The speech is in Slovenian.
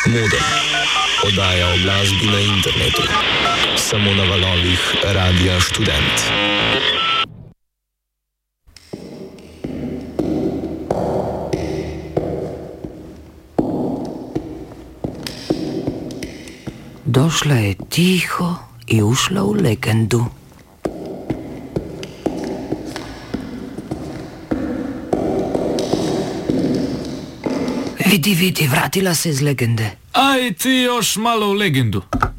Modem. Oddaja o glasbi na internetu. Samo na valovih Radia Študent. Došla je tiho i ušla u legendu. Vidi, vratila se iz legende. Aj ti još malo u legendu.